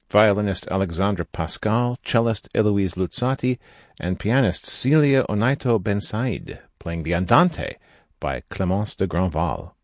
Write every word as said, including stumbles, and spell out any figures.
violinist Alexandre Pascal, cellist Eloise Luzzati, and pianist Celia Onaito Ben Said, playing the Andante by Clémence de Grandval.